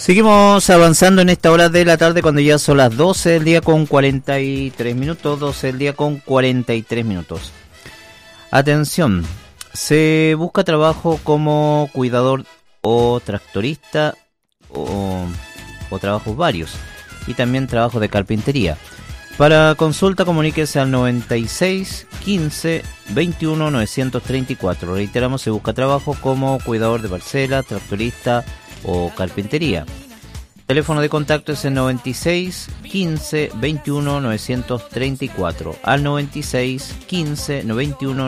Seguimos avanzando en esta hora de la tarde cuando ya son las 12 del día con 43 minutos, 12 del día con 43 minutos. Atención, se busca trabajo como cuidador o tractorista o trabajos varios y también trabajo de carpintería. Para consulta comuníquese al 96 15 21 934. Reiteramos, se busca trabajo como cuidador de parcela, tractorista o carpintería. Teléfono de contacto es el 96 15 21 934 al 96 15 21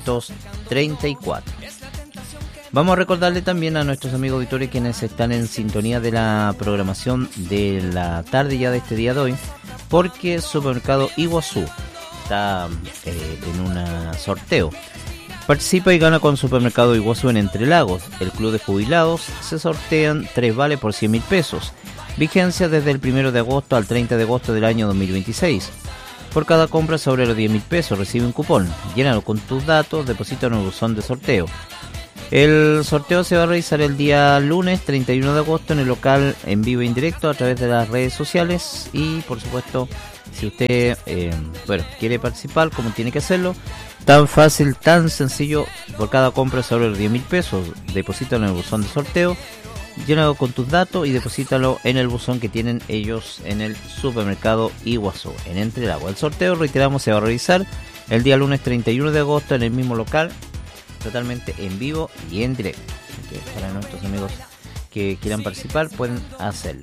934. Vamos a recordarle también a nuestros amigos auditores quienes están en sintonía de la programación de la tarde ya de este día de hoy, porque Supermercado Iguazú está en un sorteo. Participa y gana con Supermercado Iguazú en Entre Lagos. El Club de Jubilados se sortean 3 vales por 100.000 pesos. Vigencia desde el 1 de agosto al 30 de agosto del año 2026. Por cada compra sobre los 10.000 pesos recibe un cupón. Llénalo con tus datos, deposita en el buzón de sorteo. El sorteo se va a realizar el día lunes 31 de agosto en el local en vivo e indirecto a través de las redes sociales y por supuesto si usted quiere participar, como tiene que hacerlo, tan fácil, tan sencillo, por cada compra sobre los 10.000 pesos, deposítalo en el buzón de sorteo, llénalo con tus datos y deposítalo en el buzón que tienen ellos en el Supermercado Iguazú, en Entre Lagos. El sorteo, reiteramos, se va a realizar el día lunes 31 de agosto en el mismo local, totalmente en vivo y en directo. Así que para nuestros amigos que quieran participar pueden hacerlo.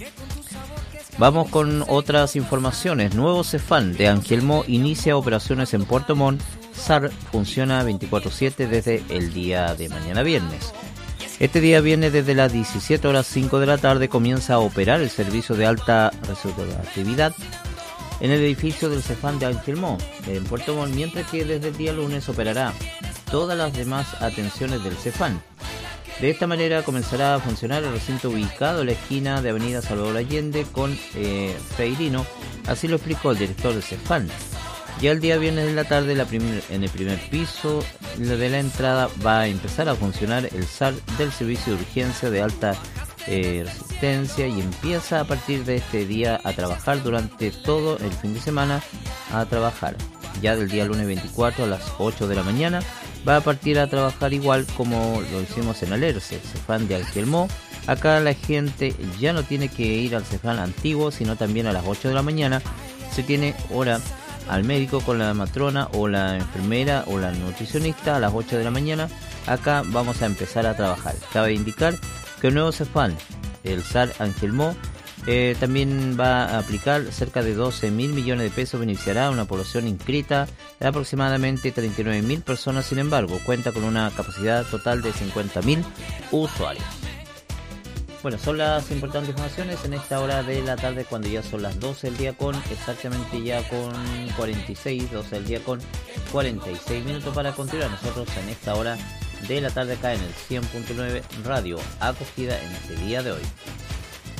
Vamos con otras informaciones. Nuevo Cefam de Angelmó inicia operaciones en Puerto Montt. SAR funciona 24/7 desde el día de mañana viernes. Este día viernes desde las 17:05 de la tarde comienza a operar el servicio de alta resolutividad en el edificio del Cefam de Angelmó en Puerto Montt, mientras que desde el día lunes operará todas las demás atenciones del Cefam. De esta manera comenzará a funcionar el recinto ubicado en la esquina de Avenida Salvador Allende con Freirino, así lo explicó el director del Cefam. Ya el día viernes de la tarde en el primer piso de la entrada va a empezar a funcionar el SAR del servicio de urgencia de alta resistencia y empieza a partir de este día a trabajar durante todo el fin de semana a trabajar. Ya del día lunes 24 a las 8 de la mañana va a partir a trabajar igual como lo hicimos en Alerce, Cefam de Angelmó. Acá la gente ya no tiene que ir al Cefam antiguo, sino también a las 8 de la mañana se tiene hora al médico con la matrona o la enfermera o la nutricionista a las 8 de la mañana. Acá vamos a empezar a trabajar. Cabe indicar que el nuevo Cefam, el SAR Angelmó, también va a aplicar cerca de 12.000 millones de pesos, beneficiará a una población inscrita de aproximadamente 39.000 personas. Sin embargo, cuenta con una capacidad total de 50.000 usuarios. Bueno, son las importantes informaciones en esta hora de la tarde cuando ya son las 12 del día con exactamente ya con 46, 12 del día con 46 minutos para continuar nosotros en esta hora de la tarde acá en el 100.9 Radio Acogida en este día de hoy.